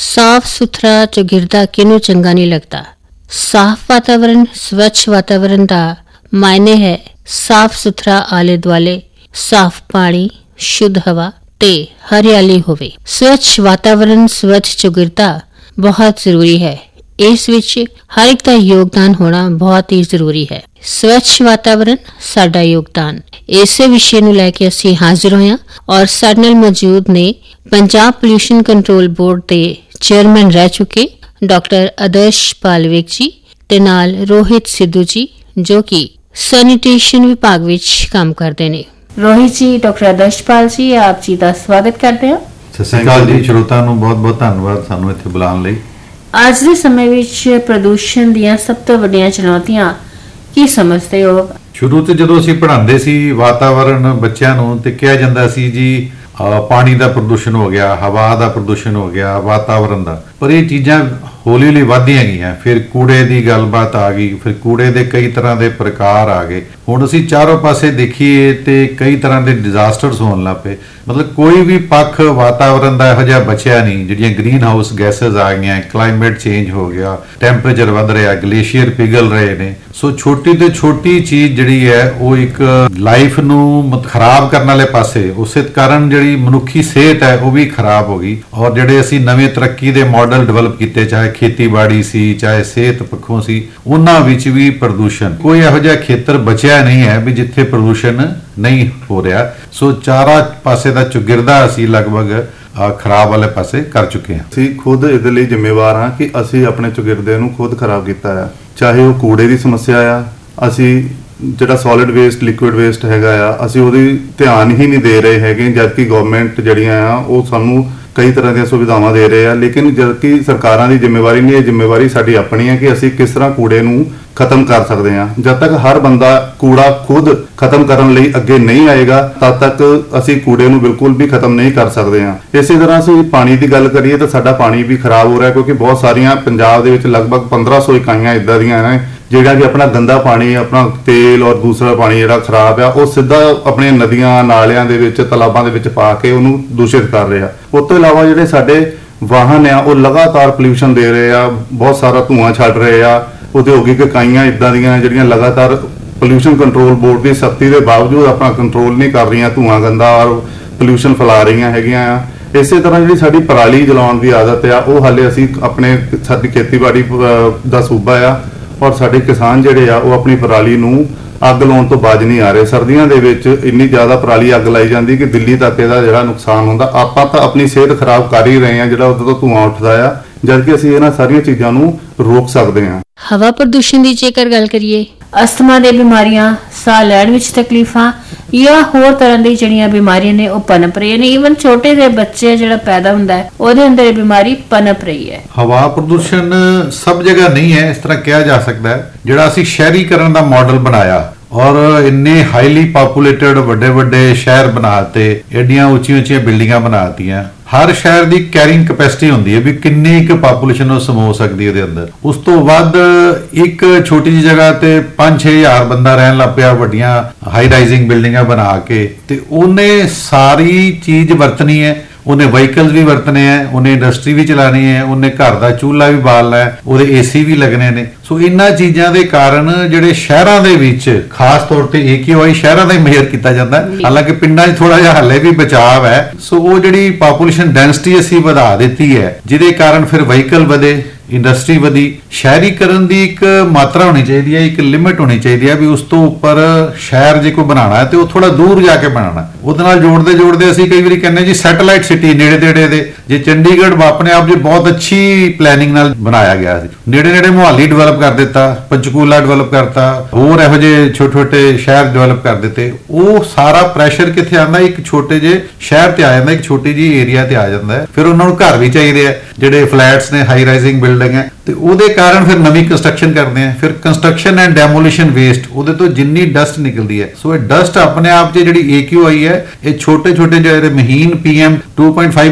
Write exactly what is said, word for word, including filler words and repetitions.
ਸਾਫ਼ ਸੁਥਰਾ ਚੌਗਿਰਦਾ ਕਿਹਨੂੰ ਚੰਗਾ ਨਹੀਂ ਲੱਗਦਾ। ਸਾਫ਼ ਵਾਤਾਵਰਨ, ਸਵੱਛ ਵਾਤਾਵਰਨ ਦਾ ਮਾਇਨੇ ਹੈ ਸਾਫ਼ ਸੁਥਰਾ ਆਲੇ ਦੁਆਲੇ, ਸਾਫ਼ ਪਾਣੀ, ਸ਼ੁੱਧ ਹਵਾ ਤੇ ਹਰਿਆਲੀ ਹੋਵੇ। ਸਵੱਛ ਵਾਤਾਵਰਨ, ਸਵੱਛ ਚੌਗਿਰਦਾ ਬਹੁਤ ਜ਼ਰੂਰੀ ਹੈ। ਇਸ ਵਿੱਚ ਹਰ ਇੱਕ ਦਾ ਯੋਗਦਾਨ ਹੋਣਾ ਬਹੁਤ ਹੀ ਜ਼ਰੂਰੀ ਹੈ। ਸਵੱਛ ਵਾਤਾਵਰਨ ਸਾਡਾ ਯੋਗਦਾਨ, ਇਸੇ ਵਿਸ਼ੇ ਨੂੰ ਲੈ ਕੇ ਅਸੀਂ ਹਾਜ਼ਰ ਹੋਏ ਹਾਂ ਔਰ ਸਾਡੇ ਨਾਲ ਮੌਜੂਦ ਨੇ ਪੰਜਾਬ ਪੋਲਿਊਸ਼ਨ ਕੰਟਰੋਲ ਬੋਰਡ ਦੇ ਚੇਅਰਮੈਨ ਰਹਿ ਚੁੱਕੇ ਡਾਕਟਰ ਆਦਰਸ਼ ਪਾਲਵੇਕ ਜੀ ਤੇ ਨਾਲ ਰੋਹਿਤ ਸਿੱਧੂ ਜੀ ਜੋ ਕਿ ਸੈਨੀਟੇਸ਼ਨ ਵਿਭਾਗ ਵਿੱਚ ਕੰਮ ਕਰਦੇ ਨੇ। ਰੋਹਿਤ ਜੀ, ਡਾਕਟਰ ਆਦਰਸ਼ਪਾਲ ਜੀ, ਆਪ ਜੀ ਦਾ ਸਵਾਗਤ ਕਰਦੇ ਹਾਂ। ਸਤਿ ਸ਼੍ਰੀ ਅਕਾਲ ਜੀ। ਸਰੋਤਿਆਂ ਨੂੰ ਬਹੁਤ ਬਹੁਤ ਧੰਨਵਾਦ ਸਾਨੂੰ ਇੱਥੇ ਬੁਲਾਉਣ ਲਈ। ਅੱਜ ਦੇ ਸਮੇਂ ਵਿੱਚ ਪ੍ਰਦੂਸ਼ਣ ਦੀਆਂ ਸਭ ਤੋਂ ਵੱਡੀਆਂ ਚੁਣੌਤੀਆਂ ਕੀ ਸਮਝਦੇ ਹੋ? ਸ਼ੁਰੂ ਤੋਂ ਜਦੋਂ ਅਸੀਂ ਪੜ੍ਹਾਉਂਦੇ ਸੀ ਵਾਤਾਵਰਣ ਬੱਚਿਆਂ ਨੂੰ ਤੇ ਕਿਹਾ ਜਾਂਦਾ ਸੀ ਜੀ ਪਾਣੀ ਦਾ ਪ੍ਰਦੂਸ਼ਣ ਹੋ ਗਿਆ, ਹਵਾ ਦਾ ਪ੍ਰਦੂਸ਼ਣ ਹੋ ਗਿਆ, ਵਾਤਾਵਰਣ ਦਾ, ਪਰ ਇਹ ਚੀਜ਼ਾਂ ਹੌਲੀ ਹੌਲੀ ਵੱਧਦੀਆਂ ਗਈਆਂ। ਫਿਰ ਕੂੜੇ ਦੀ ਗੱਲਬਾਤ ਆ ਗਈ, ਫਿਰ ਕੂੜੇ ਦੇ ਕਈ ਤਰ੍ਹਾਂ ਦੇ ਪ੍ਰਕਾਰ ਆ ਗਏ। ਹੁਣ ਅਸੀਂ ਚਾਰੋਂ ਪਾਸੇ ਦੇਖੀਏ ਤੇ ਕਈ ਤਰ੍ਹਾਂ ਦੇ ਡਿਜ਼ਾਸਟਰਸ ਹੋਣ ਲੱਗ ਪਏ। ਮਤਲਬ ਕੋਈ ਵੀ ਪੱਖ ਵਾਤਾਵਰਣ ਦਾ ਇਹੋ ਜਿਹਾ ਬਚਿਆ ਨਹੀਂ। ਜਿਹੜੀਆਂ ਗ੍ਰੀਨ ਹਾਊਸ ਗੈਸਸ ਆ ਗਈਆਂ, ਕਲਾਈਮੇਟ ਚੇਂਜ ਹੋ ਗਿਆ, ਟੈਂਪਰੇਚਰ ਵੱਧ ਰਿਹਾ, ਗਲੇਸ਼ੀਅਰ ਪਿਘਲ ਰਹੇ ਨੇ। ਸੋ ਛੋਟੀ ਤੋਂ ਛੋਟੀ ਚੀਜ਼ ਜਿਹੜੀ ਹੈ ਉਹ ਇੱਕ ਲਾਈਫ ਨੂੰ ਖਰਾਬ ਕਰਨ ਵਾਲੇ ਪਾਸੇ, ਉਸੇ ਕਾਰਨ ਜਿਹੜੀ ਮਨੁੱਖੀ ਸਿਹਤ ਹੈ ਉਹ ਵੀ ਖਰਾਬ ਹੋ ਗਈ। ਔਰ ਜਿਹੜੇ ਅਸੀਂ ਨਵੇਂ ਤਰੱਕੀ ਦੇ ਮਾਡਲ ਡਿਵੈਲਪ ਕੀਤੇ, ਚਾਹੇ ਖੇਤੀਬਾੜੀ ਸੀ, ਚਾਹੇ ਸਿਹਤ ਪੱਖੋਂ ਸੀ, ਉਹਨਾਂ ਵਿੱਚ ਵੀ ਪ੍ਰਦੂਸ਼ਣ, ਕੋਈ ਇਹੋ ਜਿਹਾ ਖੇਤਰ ਬਚਿਆ ਨਹੀਂ ਹੈ ਵੀ ਜਿੱਥੇ ਪ੍ਰਦੂਸ਼ਣ ਨਹੀਂ ਹੋ ਰਿਹਾ। ਸੋ ਚਾਰਾ ਪਾਸੇ ਦਾ ਚੁਗਿਰਦਾ ਅਸੀਂ ਲਗਭਗ ਖਰਾਬ ਵਾਲੇ ਪਾਸੇ ਕਰ ਚੁੱਕੇ ਹਾਂ। ਅਸੀਂ ਖੁਦ ਇਹਦੇ ਲਈ ਜ਼ਿੰਮੇਵਾਰ ਹਾਂ ਕਿ ਅਸੀਂ ਆਪਣੇ ਚੁਗਿਰਦੇ ਨੂੰ ਖੁਦ ਖਰਾਬ ਕੀਤਾ ਆ। ਚਾਹੇ ਉਹ ਕੂੜੇ ਦੀ ਸਮੱਸਿਆ ਆ, ਅਸੀਂ ਜਿਹੜਾ ਸੋਲਿਡ ਵੇਸਟ, ਲਿਕੁਇਡ ਵੇਸਟ ਹੈਗਾ ਆ, ਅਸੀਂ ਉਹਦੀ ਧਿਆਨ ਹੀ ਨਹੀਂ ਦੇ ਰਹੇ ਹੈਗੇ, ਜਦਕਿ ਗਵਰਨਮੈਂਟ ਜਿਹੜੀਆਂ ਆ ਉਹ ਸਾਨੂੰ ਕਈ ਤਰ੍ਹਾਂ ਦੀਆਂ ਸੁਵਿਧਾਵਾਂ ਦੇ ਰਹੇ ਆ। ਲੇਕਿਨ ਜਦਕਿ ਸਰਕਾਰਾਂ ਦੀ ਜ਼ਿੰਮੇਵਾਰੀ ਨਹੀਂ, ਇਹ ਜ਼ਿੰਮੇਵਾਰੀ ਸਾਡੀ ਆਪਣੀ ਹੈ ਕਿ ਅਸੀਂ ਕਿਸ ਤਰ੍ਹਾਂ ਕੂੜੇ ਨੂੰ ਖਤਮ ਕਰ ਸਕਦੇ ਹਾਂ। ਜਦ ਤੱਕ ਹਰ ਬੰਦਾ ਕੂੜਾ ਖੁਦ ਖਤਮ ਕਰਨ ਲਈ ਅੱਗੇ ਨਹੀਂ ਆਏਗਾ, ਤਦ ਤੱਕ ਅਸੀਂ ਕੂੜੇ ਨੂੰ ਬਿਲਕੁਲ ਵੀ ਖਤਮ ਨਹੀਂ ਕਰ ਸਕਦੇ ਹਾਂ। ਇਸੇ ਤਰ੍ਹਾਂ ਅਸੀਂ ਪਾਣੀ ਦੀ ਗੱਲ ਕਰੀਏ ਤਾਂ ਸਾਡਾ ਪਾਣੀ ਵੀ ਖਰਾਬ ਹੋ ਰਿਹਾ, ਕਿਉਂਕਿ ਬਹੁਤ ਸਾਰੀਆਂ ਪੰਜਾਬ ਦੇ ਵਿੱਚ ਲਗਭਗ ਪੰਦਰਾਂ ਸੌ ਇਕਾਈਆਂ ਇਦਾਂ ਦੀਆਂ ਨੇ ਜਿਹੜਾ ਕਿ ਆਪਣਾ ਗੰਦਾ ਪਾਣੀ, ਆਪਣਾ ਤੇਲ ਔਰ ਦੂਸਰਾ ਪਾਣੀ ਜਿਹੜਾ ਖਰਾਬ ਆ ਉਹ ਸਿੱਧਾ ਆਪਣੇ ਨਦੀਆਂ, ਨਾਲਿਆਂ ਦੇ ਵਿੱਚ, ਤਲਾਬਾਂ ਦੇ ਵਿੱਚ ਪਾ ਕੇ ਉਹਨੂੰ ਦੂਸ਼ਿਤ ਕਰ ਰਹੇ ਆ। ਉਸ ਤੋਂ ਇਲਾਵਾ ਜਿਹੜੇ ਸਾਡੇ ਵਾਹਨ ਆ ਉਹ ਲਗਾਤਾਰ ਪੋਲਿਊਸ਼ਨ ਦੇ ਰਹੇ ਆ, ਬਹੁਤ ਸਾਰਾ ਧੂਆਂ ਛੱਡ ਰਹੇ ਆ। ਉਦਯੋਗਿਕ ਇਕਾਈਆਂ ਇਦਾਂ ਦੀਆਂ ਜਿਹੜੀਆਂ ਲਗਾਤਾਰ ਪੋਲਿਊਸ਼ਨ ਕੰਟਰੋਲ ਬੋਰਡ ਦੀ ਸਖਤੀ ਦੇ ਬਾਵਜੂਦ ਆਪਣਾ ਕੰਟਰੋਲ ਨਹੀਂ ਕਰ ਰਹੀਆਂ, ਧੂਆਂ ਗੰਦਾ ਔਰ ਪੋਲਿਊਸ਼ਨ ਫੈਲਾ ਰਹੀਆਂ ਹੈਗੀਆਂ ਆ। ਇਸੇ ਤਰ੍ਹਾਂ ਜਿਹੜੀ ਸਾਡੀ ਪਰਾਲੀ ਜਲਾਉਣ ਦੀ ਆਦਤ ਆ ਉਹ ਹਾਲੇ ਅਸੀਂ ਆਪਣੇ, ਸਾਡੀ ਖੇਤੀਬਾੜੀ ਦਾ ਸੂਬਾ ਆ ਔਰ ਸਾਡੇ ਕਿਸਾਨ ਜਿਹੜੇ ਆ ਉਹ ਆਪਣੀ ਪਰਾਲੀ ਨੂੰ ਅੱਗ ਲਾਉਣ ਤੋਂ ਬਾਜ ਨਹੀਂ ਆ ਰਹੇ। ਸਰਦੀਆਂ ਦੇ ਵਿੱਚ ਇੰਨੀ ਜ਼ਿਆਦਾ ਪਰਾਲੀ ਅੱਗ ਲਾਈ ਜਾਂਦੀ ਕਿ ਦਿੱਲੀ ਤੱਕ ਇਹਦਾ ਜਿਹੜਾ ਨੁਕਸਾਨ ਹੁੰਦਾ। ਆਪਾਂ ਤਾਂ ਆਪਣੀ ਸਿਹਤ ਖਰਾਬ ਕਰ ਹੀ ਰਹੇ ਹਾਂ ਜਿਹੜਾ ਉਹਦੇ ਤੋਂ ਧੂਆਂ ਉੱਠਦਾ ਆ, ਜਦਕਿ ਅਸੀਂ ਇਹਨਾਂ ਸਾਰੀਆਂ ਚੀਜ਼ਾਂ ਨੂੰ ਰੋਕ ਸਕਦੇ ਹਾਂ। ਹਵਾ ਪ੍ਰਦੂਸ਼ਣ ਦੀ ਜੇਕਰ ਗੱਲ ਕਰੀਏ, ਅਸਥਮਾ ਦੀਆਂ ਬਿਮਾਰੀਆਂ, ਸਾਹ ਲੈਣ ਵਿੱਚ ਤਕਲੀਫਾਂ ਜਾਂ ਹੋਰ ਤਰ੍ਹਾਂ ਦੀ ਜਿਹੜੀਆਂ ਬਿਮਾਰੀਆਂ ਨੇ ਉਹ ਪਨਪ ਰਹੀਆਂ ਨੇ। ਈਵਨ ਛੋਟੇ ਜਿਹੇ ਬੱਚੇ ਜਿਹੜਾ ਪੈਦਾ ਹੁੰਦਾ ਹੈ ਉਹਦੇ ਅੰਦਰ ਇਹ ਬਿਮਾਰੀ ਪਨਪ ਰਹੀ ਹੈ। ਹਵਾ ਪ੍ਰਦੂਸ਼ਣ ਸਭ ਜਗ੍ਹਾ ਨਹੀਂ ਹੈ, ਇਸ ਤਰ੍ਹਾਂ ਕਿਹਾ ਜਾ ਸਕਦਾ ਹੈ। ਜਿਹੜਾ ਅਸੀਂ ਸ਼ਹਿਰੀਕਰਨ ਦਾ ਮਾਡਲ ਬਣਾਇਆ ਔਰ ਇੰਨੇ ਹਾਈਲੀ ਪਾਪੂਲੇਟਡ ਵੱਡੇ ਵੱਡੇ ਸ਼ਹਿਰ ਬਣਾਤੇ, ਐਡੀਆਂ ਉੱਚੀਆਂ ਉੱਚੀਆਂ ਬਿਲਡਿੰਗਾਂ ਬਣਾਤੀਆਂ। ਹਰ ਸ਼ਹਿਰ ਦੀ ਕੈਰਿੰਗ ਕੈਪੈਸਿਟੀ ਹੁੰਦੀ ਹੈ ਵੀ ਕਿੰਨੀ ਇੱਕ ਪਾਪੂਲੇਸ਼ਨ ਉਹ ਸਮੋ ਸਕਦੀ ਉਹਦੇ ਅੰਦਰ। ਉਸ ਤੋਂ ਵੱਧ ਇੱਕ ਛੋਟੀ ਜਿਹੀ ਜਗ੍ਹਾ ਤੇ ਪੰਜ ਛੇ ਹਜ਼ਾਰ ਬੰਦਾ ਰਹਿਣ ਲੱਗ ਪਿਆ ਵੱਡੀਆਂ ਹਾਈ ਰਾਈਜ਼ਿੰਗ ਬਿਲਡਿੰਗਾਂ ਬਣਾ ਕੇ, ਤੇ ਉਹਨੇ ਸਾਰੀ ਚੀਜ਼ ਵਰਤਣੀ ਹੈ। ਉਹਨੇ ਵਹੀਕਲਸ ਵੀ ਵਰਤਨੇ ਹੈ, ਉਹਨੇ ਇੰਡਸਟਰੀ ਵੀ ਚਲਾਣੀ ਹੈ, ਉਹਨੇ ਘਰ ਦਾ ਚੂਲਾ ਵੀ ਬਾਲਣਾ ਹੈ, ਉਹਦੇ ਏਸੀ ਵੀ ਲੱਗਣੇ ਨੇ। ਸੋ ਇਹਨਾਂ ਚੀਜ਼ਾਂ ਦੇ ਕਾਰਨ ਜਿਹੜੇ ਸ਼ਹਿਰਾਂ ਦੇ ਵਿੱਚ ਖਾਸ ਤੌਰ ਤੇ ਏਕੀਵਾਈ ਸ਼ਹਿਰਾਂ ਦਾ ਹੀ ਮੇਜਰ ਕੀਤਾ ਜਾਂਦਾ, ਹਾਲਾਂਕਿ ਪਿੰਡਾਂ 'ਚ ਥੋੜਾ ਜਿਹਾ ਹੱਲੇ ਵੀ ਬਚਾਵ ਹੈ। ਸੋ ਉਹ ਜਿਹੜੀ ਪਾਪੂਲੇਸ਼ਨ ਡੈਂਸਿਟੀ ਅਸੀਂ ਵਧਾ ਦਿੱਤੀ ਹੈ, ਜਿਹਦੇ ਕਾਰਨ ਫਿਰ ਵਹੀਕਲ ਵਧੇ, ਇੰਡਸਟਰੀ ਵਧੀ। ਸ਼ਹਿਰੀਕਰਨ ਦੀ ਇੱਕ ਮਾਤਰਾ ਹੋਣੀ ਚਾਹੀਦੀ ਹੈ, ਇੱਕ ਲਿਮਿਟ ਹੋਣੀ ਚਾਹੀਦੀ ਹੈ ਵੀ ਉਸ ਤੋਂ ਉੱਪਰ ਸ਼ਹਿਰ ਜੇ ਕੋਈ ਬਣਾਉਣਾ ਹੈ ਤੇ ਉਹ ਥੋੜਾ ਦੂਰ ਜਾ ਕੇ ਬਣਾਉਣਾ। ਉਹਦੇ ਨਾਲ ਜੋੜਦੇ ਜੋੜਦੇ ਅਸੀਂ ਕਈ ਵਾਰੀ ਕਹਿੰਦੇ ਜੀ ਸੈਟੇਲਾਈਟ ਸਿਟੀ ਨੇੜੇ ਨੇੜੇ ਦੇ, ਜੇ ਚੰਡੀਗੜ੍ਹ ਆਪਣੇ ਆਪ 'ਚ ਬਹੁਤ ਅੱਛੀ ਪਲੈਨਿੰਗ ਨਾਲ ਬਣਾਇਆ ਗਿਆ ਸੀ, ਨੇੜੇ ਨੇੜੇ ਮੁਹਾਲੀ ਡਿਵੈਲਪ ਕਰ ਦਿੱਤਾ, ਪੰਚਕੂਲਾ ਡਿਵੈਲਪ ਕਰਤਾ, ਹੋਰ ਇਹੋ ਜਿਹੇ ਛੋਟੇ ਛੋਟੇ ਸ਼ਹਿਰ ਡਿਵੈਲਪ ਕਰ ਦਿੱਤੇ। ਉਹ ਸਾਰਾ ਪ੍ਰੈਸ਼ਰ ਕਿੱਥੇ ਆਉਂਦਾ? ਇੱਕ ਛੋਟੇ ਜਿਹੇ ਸ਼ਹਿਰ ਤੇ ਆ ਜਾਂਦਾ, ਇੱਕ ਛੋਟੀ ਜਿਹੀ ਏਰੀਆ ਤੇ ਆ ਜਾਂਦਾ ਹੈ। ਫਿਰ ਉਹਨਾਂ ਨੂੰ ਘਰ ਵੀ ਚਾਹੀਦੇ ਆ, ਜਿਹੜੇ ਫਲੈਟਸ ਨੇ, ਹਾਈ ਰਾਈਜ਼ਿੰਗ ਬਿਲਡਿੰਗ ਹੈ, ਤੇ ਉਹਦੇ ਕਾਰਨ ਫਿਰ ਨਵੀਂ ਕੰਸਟਰਕਸ਼ਨ ਕਰਦੇ ਆ। ਫਿਰ ਕੰਸਟਰਕਸ਼ਨ ਐਂਡ ਡੈਮੋਲੀਸ਼ਨ ਵੇਸਟ, ਉਹਦੇ ਤੋਂ ਜਿੰਨੀ ਡਸਟ ਨਿਕਲਦੀ ਹੈ। ਸੋ ਇਹ ਡਸਟ ਆਪਣੇ ਆਪ 'ਚ ਜਿਹੜੀ ਏ ਕਿਊ ਆਈ ਹੈ, ਇਹ ਛੋਟੇ ਛੋਟੇ ਜਿਹੜੇ ਮਹੀਨ P M to point five